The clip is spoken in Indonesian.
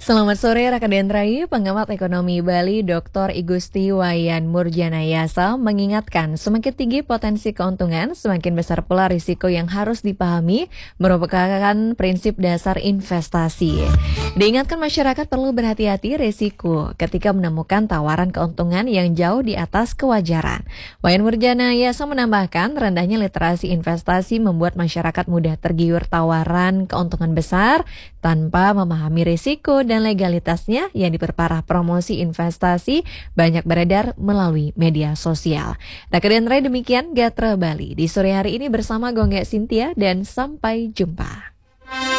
Selamat sore Raka Dentrai, pengamat ekonomi Bali Dr. Igusti Wayan Murjanayasa mengingatkan semakin tinggi potensi keuntungan, semakin besar pula risiko yang harus dipahami merupakan prinsip dasar investasi. Diingatkan masyarakat perlu berhati-hati risiko ketika menemukan tawaran keuntungan yang jauh di atas kewajaran. Wayan Murjanayasa menambahkan rendahnya literasi investasi membuat masyarakat mudah tergiur tawaran keuntungan besar tanpa memahami risiko dan legalitasnya yang diperparah promosi investasi banyak beredar melalui media sosial. Raka Dentrai demikian Gatra Bali di sore hari ini bersama Gongga Cynthia dan sampai jumpa.